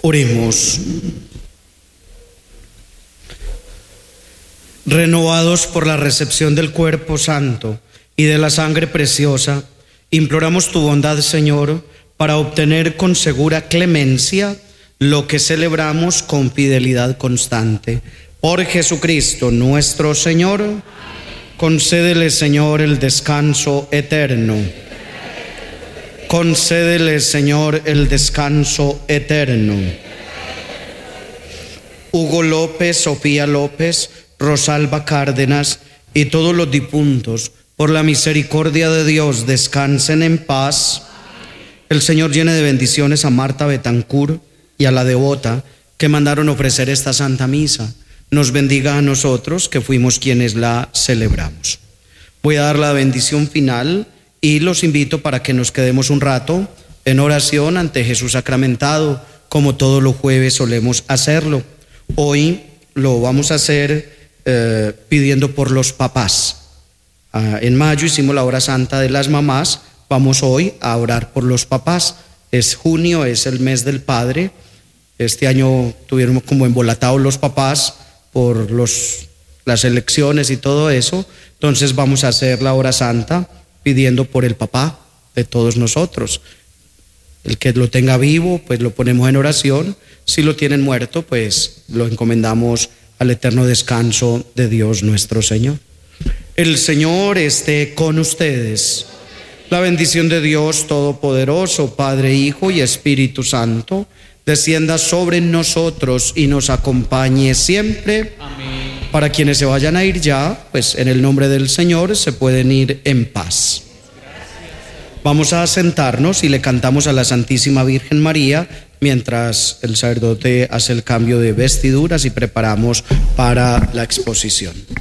Oremos. Renovados por la recepción del cuerpo santo y de la sangre preciosa, imploramos tu bondad, Señor, para obtener con segura clemencia lo que celebramos con fidelidad constante. Por Jesucristo nuestro Señor, concédele, Señor, el descanso eterno. Concédele, Señor, el descanso eterno. Hugo López, Sofía López, Rosalba Cárdenas y todos los difuntos, por la misericordia de Dios, descansen en paz. El Señor llene de bendiciones a Marta Betancourt y a la devota que mandaron ofrecer esta Santa Misa. Nos bendiga a nosotros que fuimos quienes la celebramos. Voy a dar la bendición final y los invito para que nos quedemos un rato en oración ante Jesús sacramentado, como todos los jueves solemos hacerlo. Hoy lo vamos a hacer pidiendo por los papás. En mayo hicimos la hora santa de las mamás, vamos hoy a orar por los papás. Es junio, es el mes del padre. Este año tuvieron como embolatados los papás por las elecciones y todo eso, entonces vamos a hacer la hora santa pidiendo por el papá de todos nosotros. El que lo tenga vivo, pues lo ponemos en oración. Si lo tienen muerto, pues lo encomendamos al eterno descanso de Dios nuestro Señor. El Señor esté con ustedes. La bendición de Dios Todopoderoso, Padre, Hijo y Espíritu Santo, descienda sobre nosotros y nos acompañe siempre. Amén. Para quienes se vayan a ir ya, pues en el nombre del Señor se pueden ir en paz. Vamos a sentarnos y le cantamos a la Santísima Virgen María mientras el sacerdote hace el cambio de vestiduras y preparamos para la exposición.